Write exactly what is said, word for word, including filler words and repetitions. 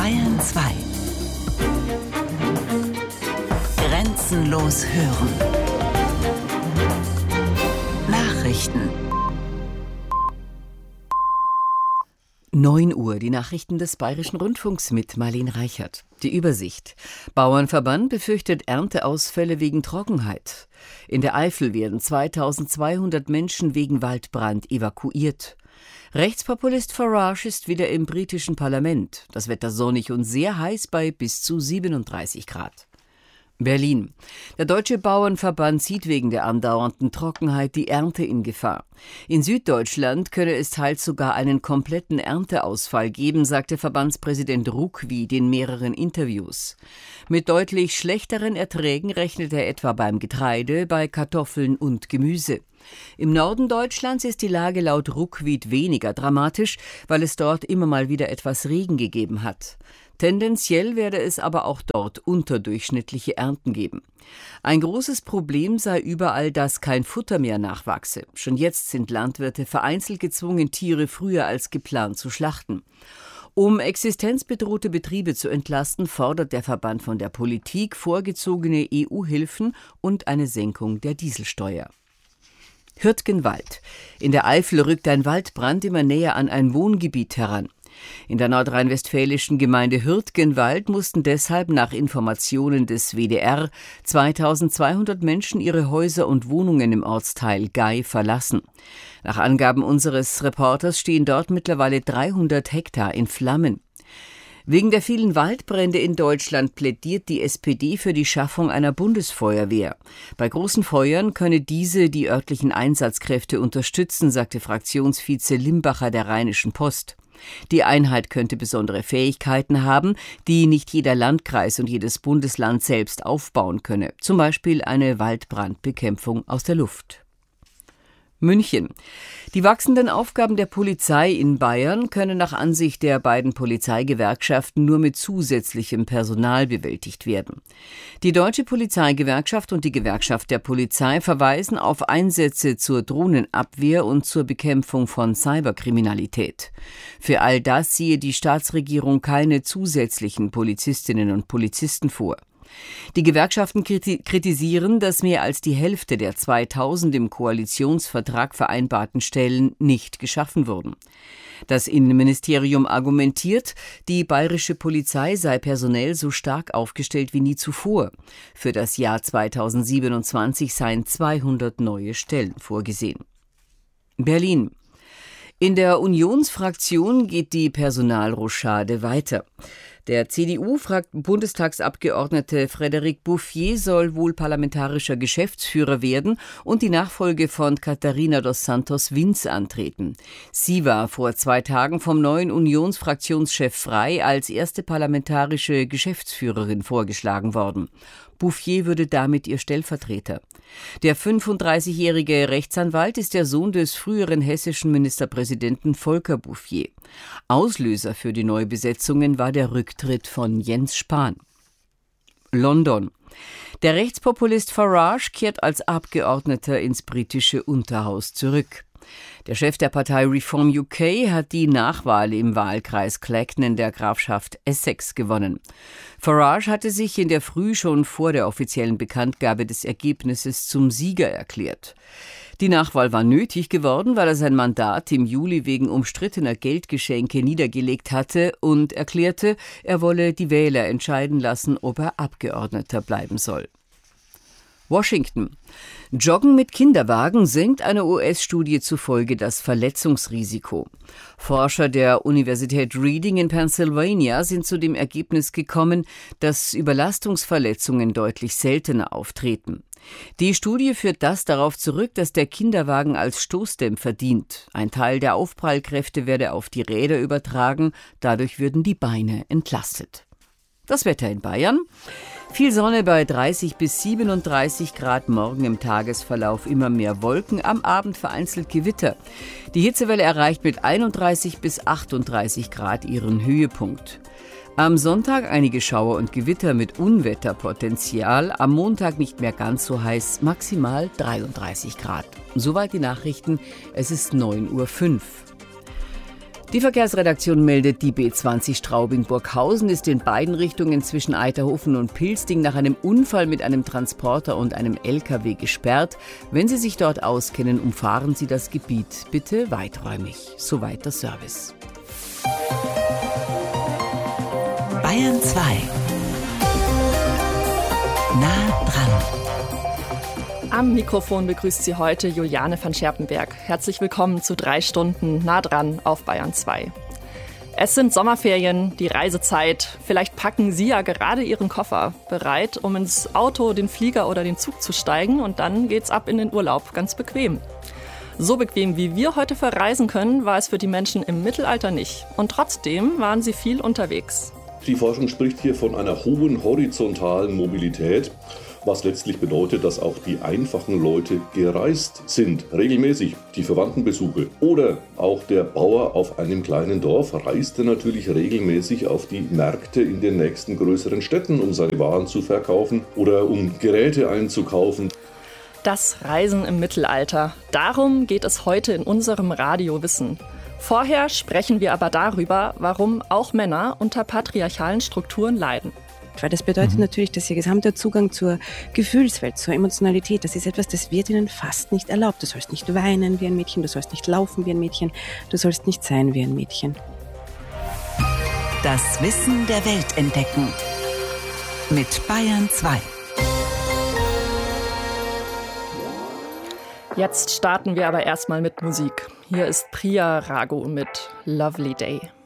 Bayern zwei. Grenzenlos hören. Nachrichten. neun Uhr, die Nachrichten des Bayerischen Rundfunks mit Marlene Reichert. Die Übersicht. Bauernverband befürchtet Ernteausfälle wegen Trockenheit. In der Eifel werden zweitausendzweihundert Menschen wegen Waldbrand evakuiert. Rechtspopulist Farage ist wieder im britischen Parlament. Das Wetter sonnig und sehr heiß bei bis zu siebenunddreißig Grad. Berlin. Der Deutsche Bauernverband sieht wegen der andauernden Trockenheit die Ernte in Gefahr. In Süddeutschland könne es teils sogar einen kompletten Ernteausfall geben, sagte Verbandspräsident Ruckwied in mehreren Interviews. Mit deutlich schlechteren Erträgen rechnet er etwa beim Getreide, bei Kartoffeln und Gemüse. Im Norden Deutschlands ist die Lage laut Ruckwied weniger dramatisch, weil es dort immer mal wieder etwas Regen gegeben hat. Tendenziell werde es aber auch dort unterdurchschnittliche Ernten geben. Ein großes Problem sei überall, dass kein Futter mehr nachwachse. Schon jetzt sind Landwirte vereinzelt gezwungen, Tiere früher als geplant zu schlachten. Um existenzbedrohte Betriebe zu entlasten, fordert der Verband von der Politik vorgezogene E U-Hilfen und eine Senkung der Dieselsteuer. Hürtgenwald. In der Eifel rückt ein Waldbrand immer näher an ein Wohngebiet heran. In der nordrhein-westfälischen Gemeinde Hürtgenwald mussten deshalb nach Informationen des W D R zweitausendzweihundert Menschen ihre Häuser und Wohnungen im Ortsteil Gay verlassen. Nach Angaben unseres Reporters stehen dort mittlerweile dreihundert Hektar in Flammen. Wegen der vielen Waldbrände in Deutschland plädiert die S P D für die Schaffung einer Bundesfeuerwehr. Bei großen Feuern könne diese die örtlichen Einsatzkräfte unterstützen, sagte Fraktionsvize Limbacher der Rheinischen Post. Die Einheit könnte besondere Fähigkeiten haben, die nicht jeder Landkreis und jedes Bundesland selbst aufbauen könne. Zum Beispiel eine Waldbrandbekämpfung aus der Luft. München. Die wachsenden Aufgaben der Polizei in Bayern können nach Ansicht der beiden Polizeigewerkschaften nur mit zusätzlichem Personal bewältigt werden. Die Deutsche Polizeigewerkschaft und die Gewerkschaft der Polizei verweisen auf Einsätze zur Drohnenabwehr und zur Bekämpfung von Cyberkriminalität. Für all das siehe die Staatsregierung keine zusätzlichen Polizistinnen und Polizisten vor. Die Gewerkschaften kritisieren, dass mehr als die Hälfte der zweitausend im Koalitionsvertrag vereinbarten Stellen nicht geschaffen wurden. Das Innenministerium argumentiert, die bayerische Polizei sei personell so stark aufgestellt wie nie zuvor. Für das Jahr zweitausendsiebenundzwanzig seien zweihundert neue Stellen vorgesehen. Berlin. In der Unionsfraktion geht die Personalrochade weiter. Der C D U-Bundestagsabgeordnete Frédéric Bouffier soll wohl parlamentarischer Geschäftsführer werden und die Nachfolge von Catarina dos Santos Vince antreten. Sie war vor zwei Tagen vom neuen Unionsfraktionschef Frey als erste parlamentarische Geschäftsführerin vorgeschlagen worden. Bouffier würde damit ihr Stellvertreter. Der fünfunddreißigjährige Rechtsanwalt ist der Sohn des früheren hessischen Ministerpräsidenten Volker Bouffier. Auslöser für die Neubesetzungen war der Rücktritt von Jens Spahn. London. Der Rechtspopulist Farage kehrt als Abgeordneter ins britische Unterhaus zurück. Der Chef der Partei Reform U K hat die Nachwahl im Wahlkreis Clacton in der Grafschaft Essex gewonnen. Farage hatte sich in der Früh schon vor der offiziellen Bekanntgabe des Ergebnisses zum Sieger erklärt. Die Nachwahl war nötig geworden, weil er sein Mandat im Juli wegen umstrittener Geldgeschenke niedergelegt hatte und erklärte, er wolle die Wähler entscheiden lassen, ob er Abgeordneter bleiben soll. Washington. Joggen mit Kinderwagen senkt einer U S-Studie zufolge das Verletzungsrisiko. Forscher der Universität Reading in Pennsylvania sind zu dem Ergebnis gekommen, dass Überlastungsverletzungen deutlich seltener auftreten. Die Studie führt das darauf zurück, dass der Kinderwagen als Stoßdämpfer dient. Ein Teil der Aufprallkräfte werde auf die Räder übertragen, dadurch würden die Beine entlastet. Das Wetter in Bayern. Viel Sonne bei dreißig bis siebenunddreißig Grad, morgen im Tagesverlauf immer mehr Wolken, am Abend vereinzelt Gewitter. Die Hitzewelle erreicht mit einunddreißig bis achtunddreißig Grad ihren Höhepunkt. Am Sonntag einige Schauer und Gewitter mit Unwetterpotenzial, am Montag nicht mehr ganz so heiß, maximal dreiunddreißig Grad. Soweit die Nachrichten, es ist neun Uhr fünf. Die Verkehrsredaktion meldet, die B zwanzig Straubing-Burghausen ist in beiden Richtungen zwischen Eiterhofen und Pilsting nach einem Unfall mit einem Transporter und einem L K W gesperrt. Wenn Sie sich dort auskennen, umfahren Sie das Gebiet bitte weiträumig. Soweit der Service. Bayern zwei. Nah dran. Am Mikrofon begrüßt Sie heute Juliane van Scherpenberg. Herzlich willkommen zu drei Stunden nah dran auf Bayern zwei. Es sind Sommerferien, die Reisezeit. Vielleicht packen Sie ja gerade Ihren Koffer bereit, um ins Auto, den Flieger oder den Zug zu steigen. Und dann geht's ab in den Urlaub, ganz bequem. So bequem, wie wir heute verreisen können, war es für die Menschen im Mittelalter nicht. Und trotzdem waren sie viel unterwegs. Die Forschung spricht hier von einer hohen horizontalen Mobilität, was letztlich bedeutet, dass auch die einfachen Leute gereist sind, regelmäßig, die Verwandtenbesuche. Oder auch der Bauer auf einem kleinen Dorf reiste natürlich regelmäßig auf die Märkte in den nächsten größeren Städten, um seine Waren zu verkaufen oder um Geräte einzukaufen. Das Reisen im Mittelalter. Darum geht es heute in unserem Radiowissen. Vorher sprechen wir aber darüber, warum auch Männer unter patriarchalen Strukturen leiden. Weil das bedeutet mhm. natürlich, dass ihr gesamter Zugang zur Gefühlswelt, zur Emotionalität, das ist etwas, das wird ihnen fast nicht erlaubt. Du sollst nicht weinen wie ein Mädchen, du sollst nicht laufen wie ein Mädchen, du sollst nicht sein wie ein Mädchen. Das Wissen der Welt entdecken. Mit Bayern zwei. Jetzt starten wir aber erstmal mit Musik. Hier ist Priya Rago mit Lovely Day.